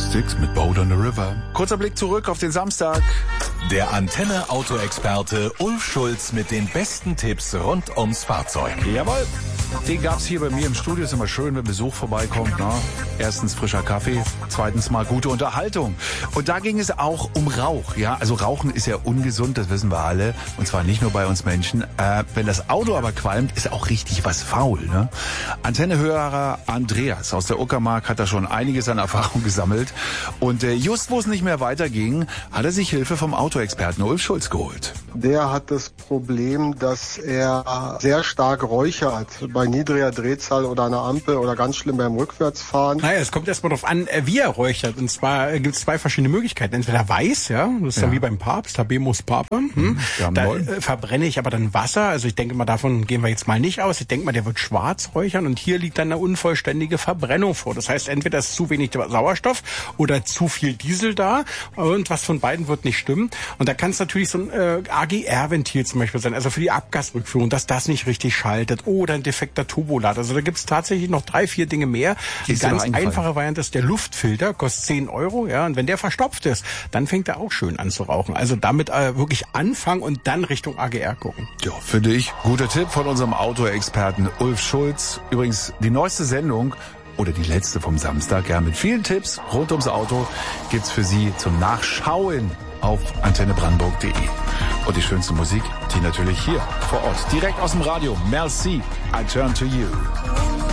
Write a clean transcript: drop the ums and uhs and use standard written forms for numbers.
Acoustics mit Boat on the River. Kurzer Blick zurück auf den Samstag. Der Antenne-Auto-Experte Ulf Schulz mit den besten Tipps rund ums Fahrzeug. Jawohl. Den gab's hier bei mir im Studio. Ist immer schön, wenn Besuch vorbeikommt. Na? Erstens frischer Kaffee, zweitens mal gute Unterhaltung. Und da ging es auch um Rauch. Ja, also Rauchen ist ja ungesund, das wissen wir alle. Und zwar nicht nur bei uns Menschen. Wenn das Auto aber qualmt, ist auch richtig was faul. Ne? Antennehörer Andreas aus der Uckermark hat da schon einiges an Erfahrung gesammelt. Und just wo es nicht mehr weiterging, hat er sich Hilfe vom Autoexperten Ulf Schulz geholt. Der hat das Problem, dass er sehr stark räuchert bei niedriger Drehzahl oder einer Ampel oder ganz schlimm beim Rückwärtsfahren. Naja, es kommt erstmal darauf an, wie er räuchert. Und zwar gibt es zwei verschiedene Möglichkeiten. Entweder weiß, ja, das ist dann wie beim Papst, Habemus Papam. Da verbrenne ich aber dann Wasser. Also ich denke mal, davon gehen wir jetzt mal nicht aus. Ich denke mal, der wird schwarz räuchern und hier liegt dann eine unvollständige Verbrennung vor. Das heißt, entweder ist zu wenig Sauerstoff oder zu viel Diesel da und was von beiden wird nicht stimmen. Und da kann es natürlich so ein AGR-Ventil zum Beispiel sein, also für die Abgasrückführung, dass das nicht richtig schaltet oder ein defekter Turbolader. Also da gibt es tatsächlich noch 3-4 Dinge mehr. Die ganz einfache Variante ist der Luftfilter, kostet 10 €, ja, und wenn der verstopft ist, dann fängt er auch schön an zu rauchen. Also damit wirklich anfangen und dann Richtung AGR gucken. Ja, finde ich. Guter Tipp von unserem Autoexperten Ulf Schulz. Übrigens, die neueste Sendung oder die letzte vom Samstag, ja, mit vielen Tipps rund ums Auto gibt's für Sie zum Nachschauen auf antennebrandenburg.de. Und die schönste Musik, die natürlich hier vor Ort, direkt aus dem Radio. Merci, I turn to you.